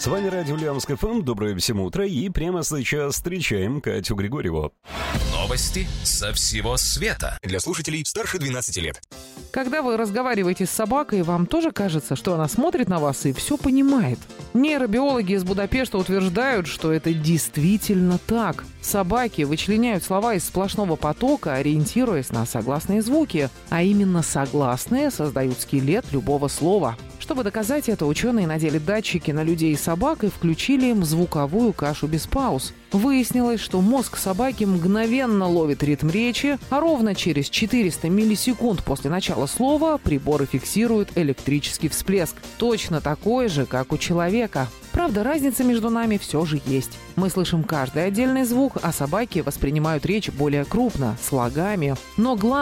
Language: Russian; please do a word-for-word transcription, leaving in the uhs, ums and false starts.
С вами радио Ульяновск эф эм. Доброе всем утро. И прямо сейчас встречаем Катю Григорьеву. Новости со всего света. Для слушателей старше двенадцати лет. Когда вы разговариваете с собакой, вам тоже кажется, что она смотрит на вас и все понимает. Нейробиологи из Будапешта утверждают, что это действительно так. Собаки вычленяют слова из сплошного потока, ориентируясь на согласные звуки. А именно согласные создают скелет любого слова. Чтобы доказать это, ученые надели датчики на людей и собак и включили им звуковую кашу без пауз. Выяснилось, что мозг собаки мгновенно ловит ритм речи, а ровно через четыреста миллисекунд после начала слова приборы фиксируют электрический всплеск. Точно такой же, как у человека. Правда, разница между нами все же есть. Мы слышим каждый отдельный звук, а собаки воспринимают речь более крупно, слогами. Но главное,